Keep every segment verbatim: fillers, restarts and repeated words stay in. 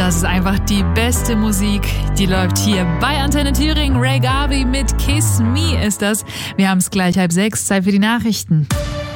Das ist einfach die beste Musik, die läuft hier bei Antenne Thüringen. Ray Garvey mit Kiss Me ist das. Wir haben es gleich halb sechs, Zeit für die Nachrichten.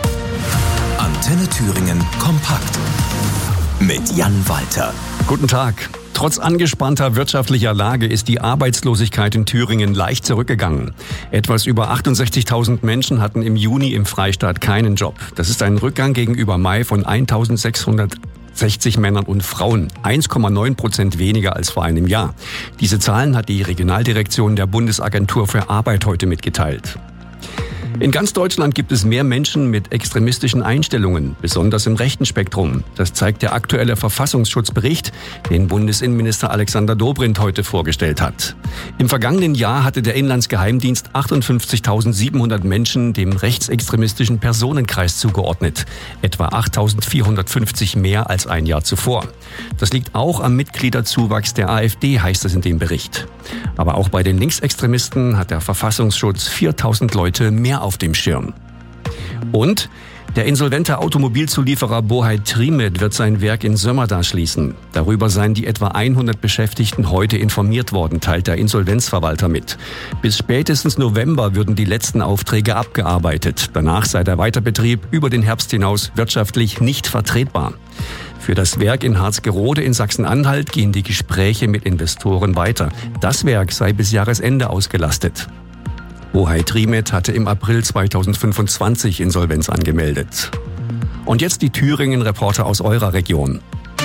Antenne Thüringen kompakt mit Jan Walter. Guten Tag. Trotz angespannter wirtschaftlicher Lage ist die Arbeitslosigkeit in Thüringen leicht zurückgegangen. Etwas über achtundsechzigtausend Menschen hatten im Juni im Freistaat keinen Job. Das ist ein Rückgang gegenüber Mai von eintausendsechshundertsechzig Männern und Frauen. eins Komma neun Prozent weniger als vor einem Jahr. Diese Zahlen hat die Regionaldirektion der Bundesagentur für Arbeit heute mitgeteilt. In ganz Deutschland gibt es mehr Menschen mit extremistischen Einstellungen, besonders im rechten Spektrum. Das zeigt der aktuelle Verfassungsschutzbericht, den Bundesinnenminister Alexander Dobrindt heute vorgestellt hat. Im vergangenen Jahr hatte der Inlandsgeheimdienst achtundfünfzigtausendsiebenhundert Menschen dem rechtsextremistischen Personenkreis zugeordnet, etwa achttausendvierhundertfünfzig mehr als ein Jahr zuvor. Das liegt auch am Mitgliederzuwachs der AfD, heißt es in dem Bericht. Aber auch bei den Linksextremisten hat der Verfassungsschutz viertausend Leute mehr auf dem Schirm. Und der insolvente Automobilzulieferer Bohai Trimet wird sein Werk in Sömmerda schließen. Darüber seien die etwa hundert Beschäftigten heute informiert worden, teilt der Insolvenzverwalter mit. Bis spätestens November würden die letzten Aufträge abgearbeitet. Danach sei der Weiterbetrieb über den Herbst hinaus wirtschaftlich nicht vertretbar. Für das Werk in Harzgerode in Sachsen-Anhalt gehen die Gespräche mit Investoren weiter. Das Werk sei bis Jahresende ausgelastet. Bohai Trimet hatte im April zweitausendfünfundzwanzig Insolvenz angemeldet. Und jetzt die Thüringen-Reporter aus eurer Region.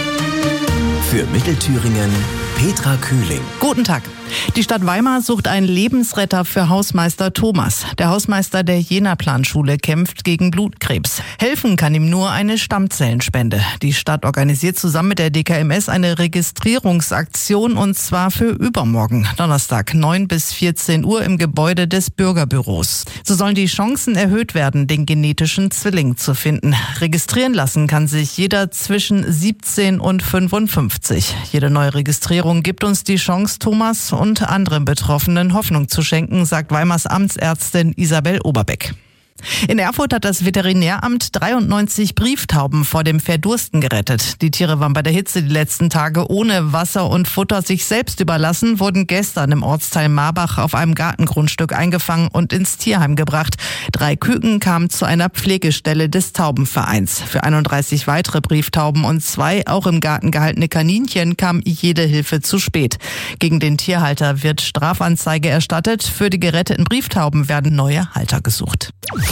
Für Mittelthüringen Petra Kühling. Guten Tag. Die Stadt Weimar sucht einen Lebensretter für Hausmeister Thomas. Der Hausmeister der Jena-Planschule kämpft gegen Blutkrebs. Helfen kann ihm nur eine Stammzellenspende. Die Stadt organisiert zusammen mit der D K M S eine Registrierungsaktion und zwar für übermorgen, Donnerstag, neun bis vierzehn Uhr im Gebäude des Bürgerbüros. So sollen die Chancen erhöht werden, den genetischen Zwilling zu finden. Registrieren lassen kann sich jeder zwischen siebzehn und fünfundfünfzig. Jede neue Registrierung gibt uns die Chance, Thomas und anderen Betroffenen Hoffnung zu schenken, sagt Weimars Amtsärztin Isabel Oberbeck. In Erfurt hat das Veterinäramt dreiundneunzig Brieftauben vor dem Verdursten gerettet. Die Tiere waren bei der Hitze die letzten Tage ohne Wasser und Futter sich selbst überlassen, wurden gestern im Ortsteil Marbach auf einem Gartengrundstück eingefangen und ins Tierheim gebracht. Drei Küken kamen zu einer Pflegestelle des Taubenvereins. Für einunddreißig weitere Brieftauben und zwei auch im Garten gehaltene Kaninchen kam jede Hilfe zu spät. Gegen den Tierhalter wird Strafanzeige erstattet. Für die geretteten Brieftauben werden neue Halter gesucht.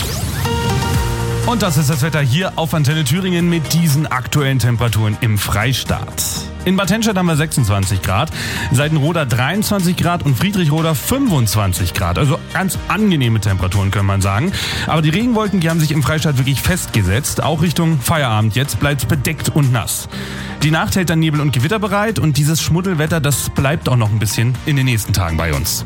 Und das ist das Wetter hier auf Antenne Thüringen mit diesen aktuellen Temperaturen im Freistaat. In Bad Henstedt haben wir sechsundzwanzig Grad, Seitenroda dreiundzwanzig Grad und Friedrichroda fünfundzwanzig Grad. Also ganz angenehme Temperaturen, kann man sagen. Aber die Regenwolken, die haben sich im Freistaat wirklich festgesetzt. Auch Richtung Feierabend jetzt bleibt es bedeckt und nass. Die Nacht hält dann Nebel und Gewitter bereit und dieses Schmuddelwetter, das bleibt auch noch ein bisschen in den nächsten Tagen bei uns.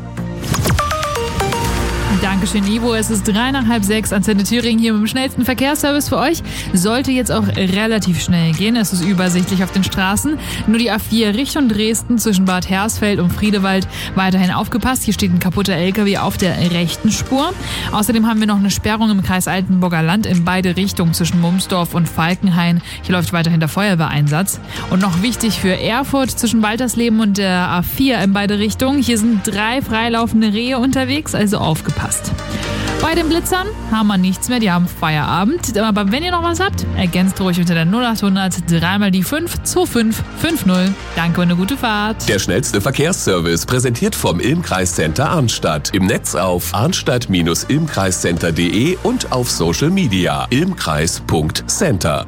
Dankeschön, Ivo. Es ist drei nach halb sechs. Antenne Thüringen hier mit dem schnellsten Verkehrsservice für euch. Sollte jetzt auch relativ schnell gehen. Es ist übersichtlich auf den Straßen. Nur die A vier Richtung Dresden zwischen Bad Hersfeld und Friedewald weiterhin aufgepasst. Hier steht ein kaputter L K W auf der rechten Spur. Außerdem haben wir noch eine Sperrung im Kreis Altenburger Land in beide Richtungen zwischen Mumsdorf und Falkenhain. Hier läuft weiterhin der Feuerwehreinsatz. Und noch wichtig für Erfurt zwischen Waltersleben und der A vier in beide Richtungen. Hier sind drei freilaufende Rehe unterwegs, also aufgepasst. Bei den Blitzern haben wir nichts mehr, die haben Feierabend. Aber wenn ihr noch was habt, ergänzt ruhig unter der null achthundert dreimal die fünf zwei fünf fünf null. Danke und eine gute Fahrt. Der schnellste Verkehrsservice präsentiert vom Ilm-Kreiscenter Arnstadt. Im Netz auf arnstadt Bindestrich ilmkreiscenter punkt de und auf Social Media ilmkreis Punkt center.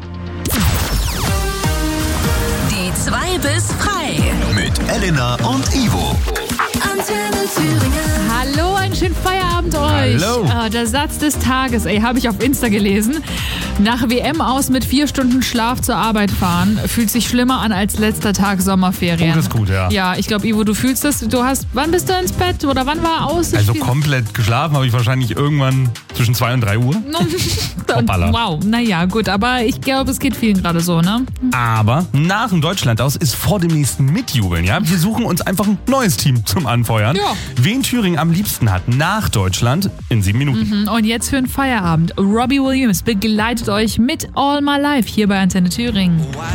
Die zwei bis frei. Mit Elena und Ivo. Antenne Thüringen. Hallo, einen schönen Feierabend euch. Hallo. Ah, der Satz des Tages, ey, habe ich auf Insta gelesen. Nach W M aus mit vier Stunden Schlaf zur Arbeit fahren, fühlt sich schlimmer an als letzter Tag Sommerferien. Oh, das ist gut, ja. Ja, ich glaube, Ivo, du fühlst das. Du hast, wann bist du ins Bett oder wann war aus? Also komplett geschlafen habe ich wahrscheinlich irgendwann zwischen zwei und drei Uhr. Hoppala. Wow, naja, gut, aber ich glaube, es geht vielen gerade so, ne? Aber nach dem Deutschland aus ist vor dem nächsten Mitjubeln, ja? Wir suchen uns einfach ein neues Team zum Anfeuern. Ja. Wen Thüringen am liebsten hat nach Deutschland in sieben Minuten. Mhm, und jetzt für einen Feierabend. Robbie Williams begleitet euch mit All My Life hier bei Antenne Thüringen.